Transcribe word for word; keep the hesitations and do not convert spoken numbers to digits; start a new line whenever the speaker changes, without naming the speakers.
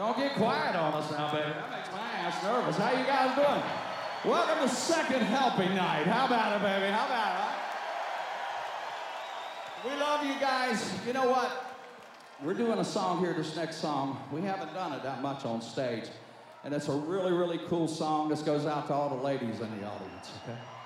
Don't get quiet on us now, baby. That makes my ass nervous. How you guys doing? Welcome to Second Helping Night. How about it, baby? How about it, huh? We love you guys. You know what? We're doing a song here, this next song. We haven't done it that much on stage. And it's a really, really cool song. This goes out to all the ladies in the audience, okay?